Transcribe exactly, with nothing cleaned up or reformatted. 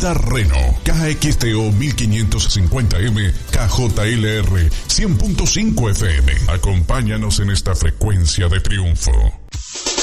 Avenida Reno, K X T O mil quinientos cincuenta M, K J L R cien punto cinco F M. Acompáñanos en esta frecuencia de triunfo.